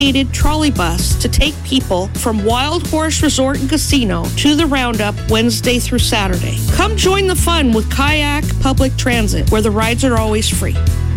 trolley bus to take people from Wild Horse Resort and Casino to the Roundup Wednesday through Saturday. Come join the fun with Kayak Public Transit, where the rides are always free.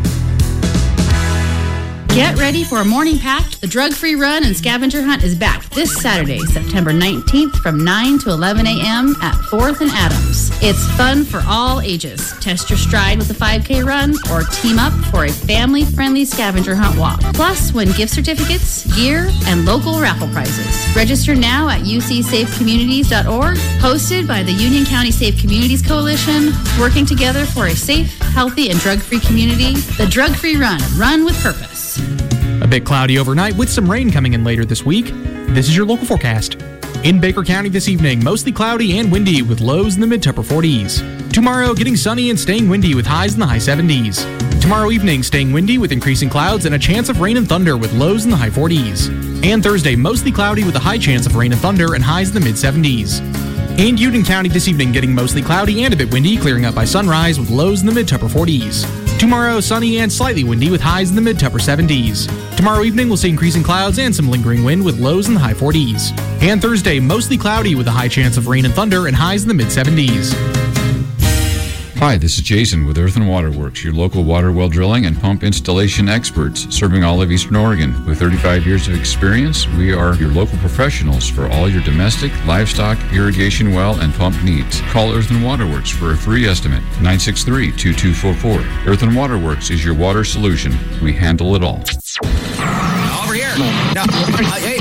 Get ready for a morning packed. The drug-free run and scavenger hunt is back this Saturday, September 19th from 9 to 11 a.m. at 4th and Adams. It's fun for all ages. Test your stride with a 5K run or team up for a family-friendly scavenger hunt walk. Plus, win gift certificates, gear, and local raffle prizes. Register now at ucsafecommunities.org. Hosted by the Union County Safe Communities Coalition, working together for a safe, healthy, and drug-free community. The Drug-Free Run. Run with purpose. A bit cloudy overnight with some rain coming in later this week. This is your local forecast. In Baker County this evening, mostly cloudy and windy with lows in the mid to upper 40s. Tomorrow, getting sunny and staying windy with highs in the high 70s. Tomorrow evening, staying windy with increasing clouds and a chance of rain and thunder with lows in the high 40s. And Thursday, mostly cloudy with a high chance of rain and thunder and highs in the mid 70s. And Union County this evening, getting mostly cloudy and a bit windy, clearing up by sunrise with lows in the mid to upper 40s. Tomorrow, sunny and slightly windy with highs in the mid to upper 70s. Tomorrow evening, we'll see increasing clouds and some lingering wind with lows in the high 40s. And Thursday, mostly cloudy with a high chance of rain and thunder and highs in the mid 70s. Hi, this is Jason with Earth and Water Works, your local water well drilling and pump installation experts serving all of Eastern Oregon. With 35 years of experience, we are your local professionals for all your domestic, livestock, irrigation well, and pump needs. Call Earth and Water Works for a free estimate, 963-2244. Earth and Water Works is your water solution. We handle it all. Over here. No. Hey.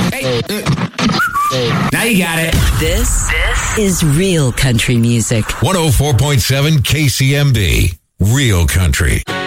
Now you got it. This is real country music. 104.7 KCMB. Real country.